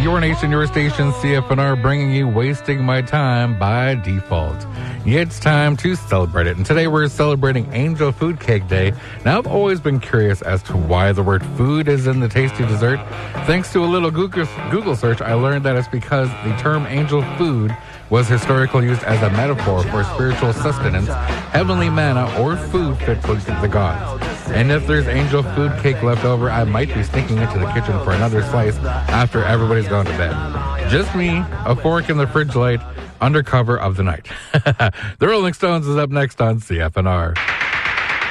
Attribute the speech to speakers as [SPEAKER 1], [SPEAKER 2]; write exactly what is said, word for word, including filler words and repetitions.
[SPEAKER 1] your nation, your station, C F N R, bringing you Wasting My Time by default. Yeah, it's time to celebrate it. And today we're celebrating Angel Food Cake Day. Now, I've always been curious as to why the word food is in the tasty dessert. Thanks to a little Google, Google search, I learned that it's because the term angel food was historically used as a metaphor for spiritual sustenance, heavenly manna, or food fit for the gods. And if there's angel food cake left over, I might be sneaking into the kitchen for another slice after everybody's gone to bed. Just me, a fork in the fridge light, under cover of the night. The Rolling Stones is up next on C F N R.